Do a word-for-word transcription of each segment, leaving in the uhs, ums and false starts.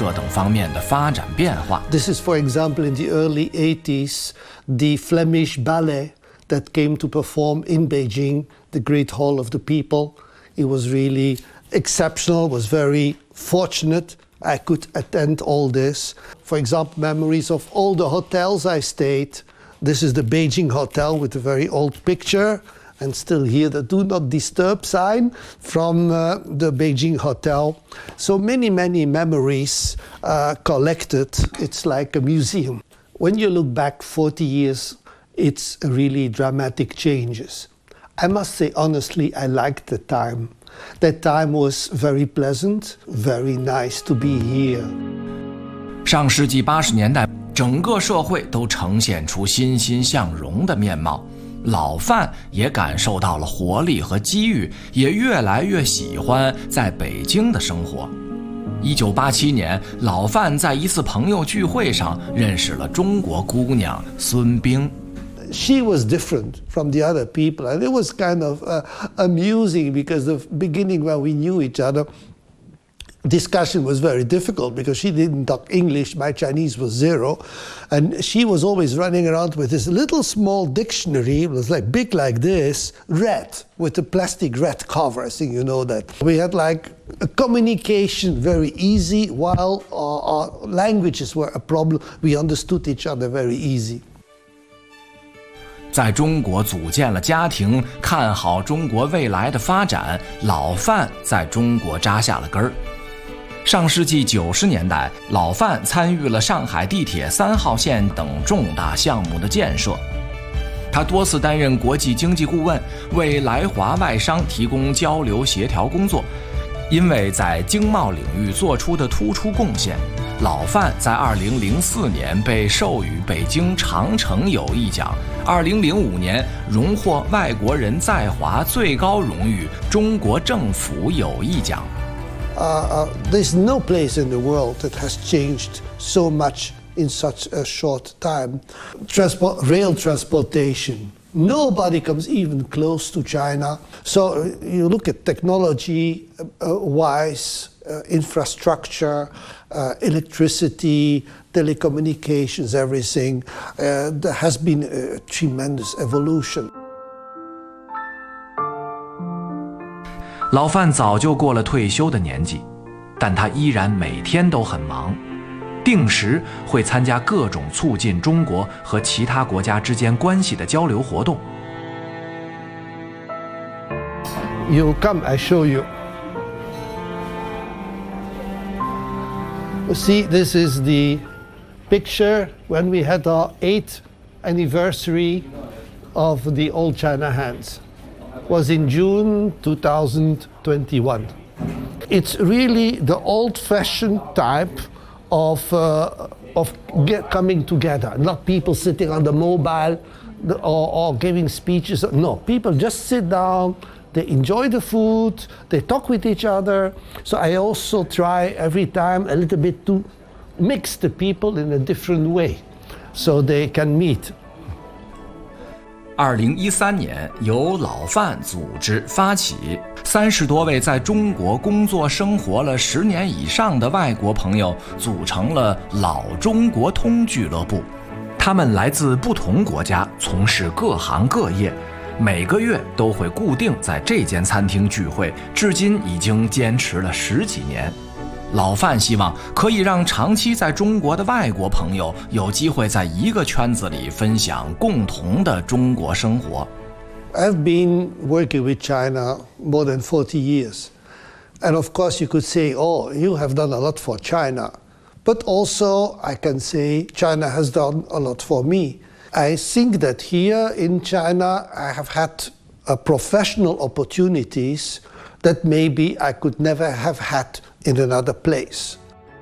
设等方面的发展变化。 This is, for example, in the early eighties, the Flemish ballet that came to perform in Beijing, the Great Hall of the People. It was really exceptional, was very fortunate I could attend all this. For example, memories of all the hotels I stayed. This is the Beijing Hotel with a very old picture, and still here the do not disturb sign from uh, the Beijing Hotel. So many, many memories uh, collected. It's like a museum. When you look back forty years, it's really dramatic changes. I must say honestly, I liked the time. That time was very pleasant, very nice to be here. 上世纪八十年代，整个社会都呈现出欣欣向荣的面貌。老范也感受到了活力和机遇，也越来越喜欢在北京的生活。一九八七年，老范在一次朋友聚会上认识了中国姑娘孙冰。 She was different from the other people, and it was kind of uh, amusing because the beginning when we knew each other, discussion was very difficult because she didn't talk English, my Chinese was zero, and she was always running around with this little small dictionary. It was like big like this, red, with a plastic red cover. I think you know that. We had like a communication very easy, while our, our languages were a problem. We understood each other very easy. 在中国组建了家庭，看好中国未来的发展，老范在中国扎下了根儿。上世纪九十年代，老范参与了上海地铁三号线等重大项目的建设。他多次担任国际经济顾问，为来华外商提供交流协调工作。因为在经贸领域做出的突出贡献，老范在二零零四年被授予北京长城友谊奖，二零零五年荣获外国人在华最高荣誉中国政府友谊奖。 Uh, uh, there's no place in the world that has changed so much in such a short time. Transport, rail transportation. Nobody comes even close to China. So uh, you look at technology uh, wise, uh, infrastructure, uh, electricity, telecommunications, everything. Uh, there has been a tremendous evolution. 老范早就过了退休的年纪，但他依然每天都很忙，定时会参加各种促进中国和其他国家之间关系的交流活动。 You come, I show you. See, this is the picture when we had our eighth anniversary of the Old China Hands. Was in June two thousand twenty-one. It's really the old-fashioned type of uh, of get, coming together. Not people sitting on the mobile or, or giving speeches. No, people just sit down. They enjoy the food. They talk with each other. So I also try every time a little bit to mix the people in a different way, so they can meet. 二零一三年，由老范组织发起，三十多位在中国工作生活了十年以上的外国朋友组成了老中国通俱乐部。他们来自不同国家，从事各行各业，每个月都会固定在这间餐厅聚会，至今已经坚持了十几年。老范希望可以让长期在中国的外国朋友有机会在一个圈子里分享共同的中国生活。 I've been working with China more than forty years. And of course you could say, oh, you have done a lot for China. But also I can say China has done a lot for me. I think that here in China I have had uh, professional opportunities that maybe I could never have had in another place.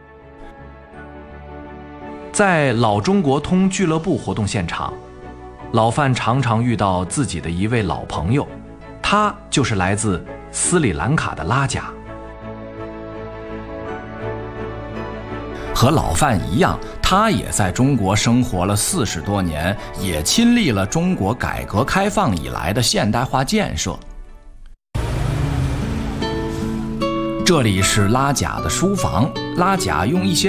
在老中国通俱乐部活动现场，老范常常遇到自己的一位老朋友，他就是来自斯里兰卡的拉贾。和老范一样，他也在中国生活了四十多年，也亲历了中国改革开放以来的现代化建设。这里是拉贾的书房，拉贾用一些